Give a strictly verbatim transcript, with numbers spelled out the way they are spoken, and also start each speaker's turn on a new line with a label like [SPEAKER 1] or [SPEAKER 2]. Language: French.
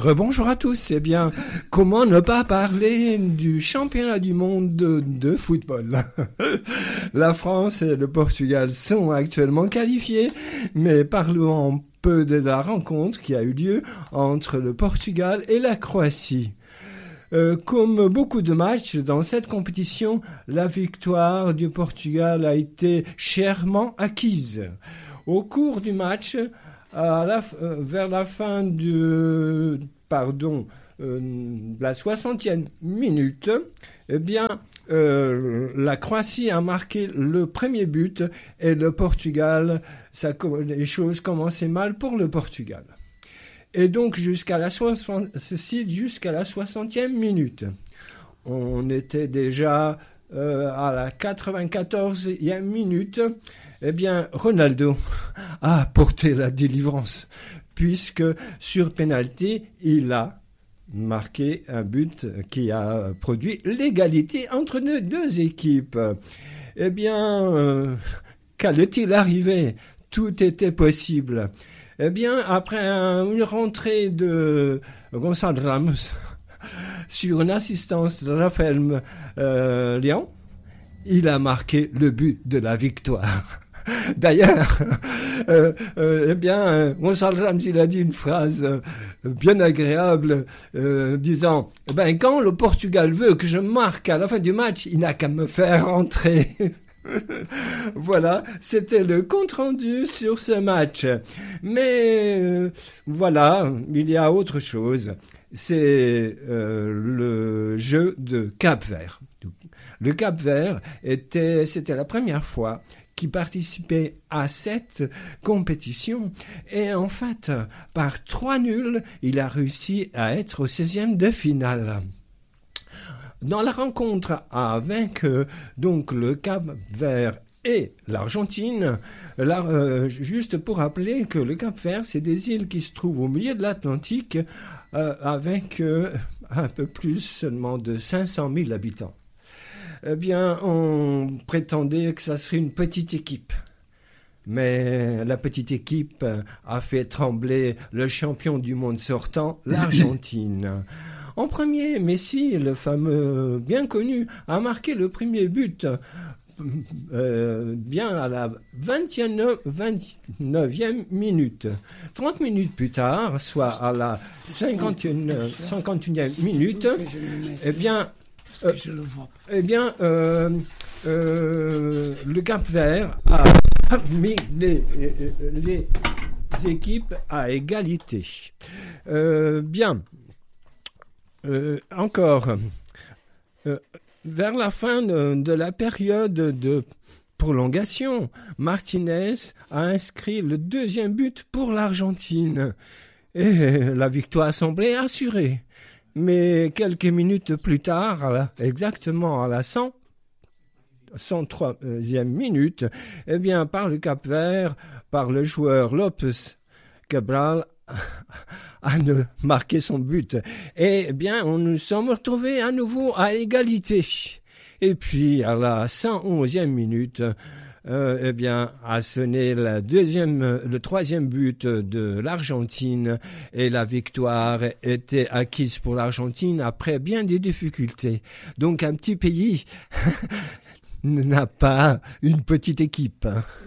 [SPEAKER 1] Rebonjour à tous. Eh bien, comment ne pas parler du championnat du monde de, de football? La France et le Portugal sont actuellement qualifiés, mais parlons un peu de la rencontre qui a eu lieu entre le Portugal et la Croatie. Euh, comme beaucoup de matchs dans cette compétition, la victoire du Portugal a été chèrement acquise. Au cours du match, à la, euh, vers la fin du, pardon, euh, la soixantième minute, eh bien, euh, la Croatie a marqué le premier but et le Portugal, ça, les choses commençaient mal pour le Portugal. Et donc jusqu'à la soixante, jusqu'à la soixantième minute, on était déjà euh, à la quatre-vingt-quatorzième minute. Eh bien, Ronaldo a apporté la délivrance, puisque sur pénalty, il a marqué un but qui a produit l'égalité entre nos deux équipes. Eh bien, euh, qu'allait-il arriver? Tout était possible. Eh bien, après un, une rentrée de Gonçalo Ramos sur une assistance de Raphaël euh, Léon, il a marqué le but de la victoire. D'ailleurs, euh, euh, eh bien, euh, Gonçalo Ramos, il a dit une phrase euh, bien agréable, euh, disant eh ben, « Quand le Portugal veut que je marque à la fin du match, il n'a qu'à me faire entrer ». Voilà, c'était le compte-rendu sur ce match. Mais euh, voilà, il y a autre chose. C'est euh, le jeu de Cap-Vert. Le Cap-Vert était, c'était la première fois qu'il participait à cette compétition. Et en fait, par trois nuls, il a réussi à être au seizième de finale. Dans la rencontre avec euh, donc le Cap-Vert et l'Argentine, là, euh, juste pour rappeler que le Cap-Vert, c'est des îles qui se trouvent au milieu de l'Atlantique euh, avec euh, un peu plus seulement de cinq cent mille habitants. Eh bien, on prétendait que ça serait une petite équipe. Mais la petite équipe a fait trembler le champion du monde sortant, l'Argentine. En premier, Messi, le fameux bien connu, a marqué le premier but euh, bien à la vingt-neuvième minute. trente minutes plus tard, soit à la cinquante-et-unième minute, eh bien, euh, eh bien euh, euh, le Cap-Vert a mis les, les équipes à égalité. Euh, bien. Euh, encore, euh, vers la fin de, de la période de prolongation, Martinez a inscrit le deuxième but pour l'Argentine. Et la victoire semblait assurée. Mais quelques minutes plus tard, exactement à la cent troisième minute, eh bien, par le Cap-Vert, par le joueur Lopes Cabral, a marqué son but. Et bien, on nous sommes retrouvés à nouveau à égalité. Et puis, à la cent onzième minute, euh, eh bien, a sonné la deuxième, le troisième but de l'Argentine et la victoire était acquise pour l'Argentine après bien des difficultés. Donc, un petit pays n'a pas une petite équipe.